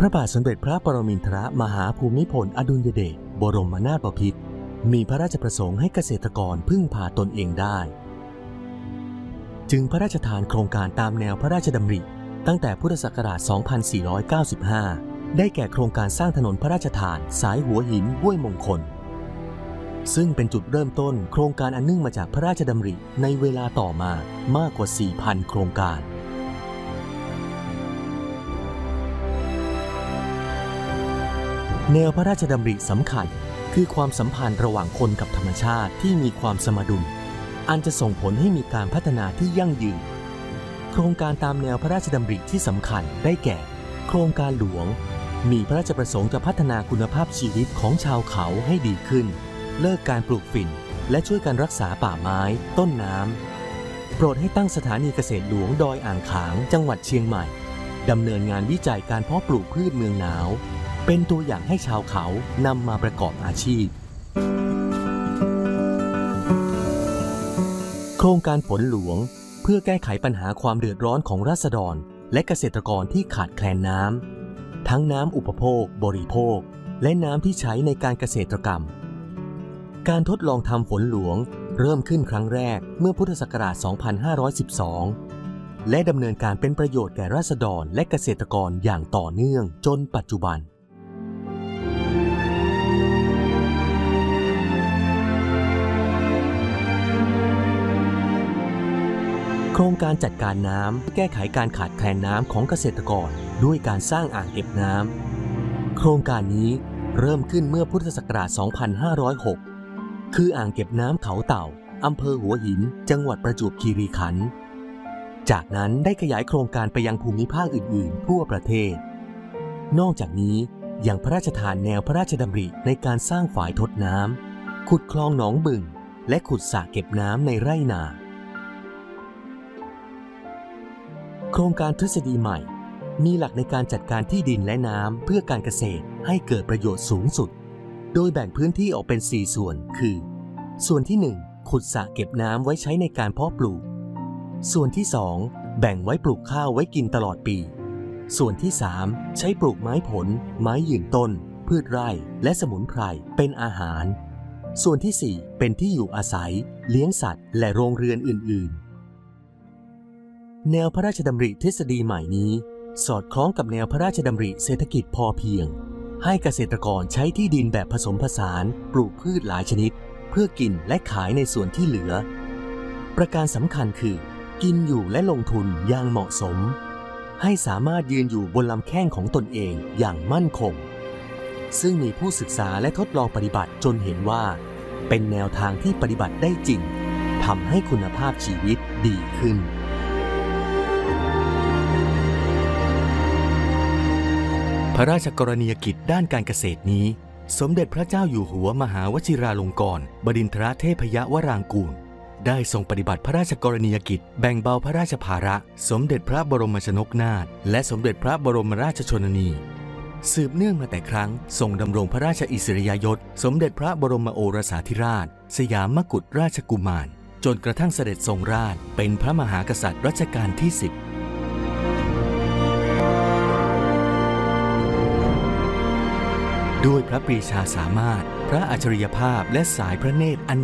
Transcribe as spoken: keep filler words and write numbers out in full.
พระบาทสมเด็จพระปรมินทรมหาภูมิพลอดุลยเดชบรมนาถบพิตรมีพระราชประสงค์ให้เกษตรกรพึ่งพาตนเองได้จึงพระราชทานโครงการตามแนวพระราชดำริตั้งแต่พุทธศักราช สองพันสี่ร้อยเก้าสิบห้า ได้แก่โครงการสร้างถนนพระราชทานสายหัวหินห้วยมงคลซึ่งเป็นจุดเริ่มต้นโครงการอันเนื่องมาจากพระราชดำริในเวลาต่อมามากกว่า สี่พัน โครงการแนวพระราชดำริสำคัญคือความสัมพันธ์ระหว่างคนกับธรรมชาติที่มีความสมดุลอันจะส่งผลให้มีการพัฒนาที่ยั่งยืนโครงการตามแนวพระราชดำริที่สำคัญได้แก่โครงการหลวงมีพระราชประสงค์จะพัฒนาคุณภาพชีวิตของชาวเขาให้ดีขึ้นเลิกการปลูกฝิ่นและช่วยกันรักษาป่าไม้ต้นน้ำโปรดให้ตั้งสถานีเกษตรหลวงดอยอ่างขางจังหวัดเชียงใหม่ดำเนินงานวิจัยการเพาะปลูกพืชเมืองหนาวเป็นตัวอย่างให้ชาวเขานำมาประกอบอาชีพโครงการฝนหลวงเพื่อแก้ไขปัญหาความเดือดร้อนของราษฎรและเกษตรกรที่ขาดแคลนน้ำทั้งน้ำอุปโภคบริโภคและน้ำที่ใช้ในการเกษตรกรรมการทดลองทำฝนหลวงเริ่มขึ้นครั้งแรกเมื่อพุทธศักราช สองพันห้าร้อยสิบสอง และดำเนินการเป็นประโยชน์แก่ราษฎรและเกษตรกรอย่างต่อเนื่องจนปัจจุบันโครงการจัดการน้ำแก้ไขการขาดแคลนน้ำของเกษตรกรด้วยการสร้างอ่างเก็บน้ำโครงการนี้เริ่มขึ้นเมื่อพุทธศักราช สองพันห้าร้อยหก คืออ่างเก็บน้ำเขาเต่าอำเภอหัวหินจังหวัดประจวบคีรีขันธ์จากนั้นได้ขยายโครงการไปยังภูมิภาคอื่นๆทั่วประเทศนอกจากนี้ยังพระราชทานแนวพระราชดำริในการสร้างฝายทดน้ำขุดคลองหนองบึงและขุดสระเก็บน้ำในไร่นาโครงการทฤษฎีใหม่มีหลักในการจัดการที่ดินและน้ำเพื่อการเกษตรให้เกิดประโยชน์สูงสุดโดยแบ่งพื้นที่ออกเป็นสี่ส่วนคือส่วนที่หนึ่งขุดสระเก็บน้ำไว้ใช้ในการเพาะปลูกส่วนที่สองแบ่งไว้ปลูกข้าวไว้กินตลอดปีส่วนที่สามใช้ปลูกไม้ผลไม้ยืนต้นพืชไร่และสมุนไพรเป็นอาหารส่วนที่สี่เป็นที่อยู่อาศัยเลี้ยงสัตว์และโรงเรือนอื่นๆแนวพระราชดำริทฤษฎีใหม่นี้สอดคล้องกับแนวพระราชดำริเศรษฐกิจพอเพียงให้เกษตรกรใช้ที่ดินแบบผสมผสานปลูกพืชหลายชนิดเพื่อกินและขายในส่วนที่เหลือประการสำคัญคือกินอยู่และลงทุนอย่างเหมาะสมให้สามารถยืนอยู่บนลำแข้งของตนเองอย่างมั่นคงซึ่งมีผู้ศึกษาและทดลองปฏิบัติจนเห็นว่าเป็นแนวทางที่ปฏิบัติได้จริงทำให้คุณภาพชีวิตดีขึ้นพระราชกรณียกิจด้านการเกษตรนี้สมเด็จพระเจ้าอยู่หัวมหาวชิราลงกรณ์บดินทรเทพยวรางกูลได้ทรงปฏิบัติพระราชกรณียกิจแบ่งเบาพระราชภาระสมเด็จพระบรมชนกนาถและสมเด็จพระบรมราชชนนีสืบเนื่องมาแต่ครั้งทรงดำรงพระราชอิสริยยศสมเด็จพระบรมโอรสาธิราชสยามกุฎราชกุมารจนกระทั่งเสด็จทรงราชเป็นพระมหากษัตริย์รัชกาลที่สิบด้วยพระปรีชาสามารถพระอัจฉริยภาพและสายพระเนตรอัน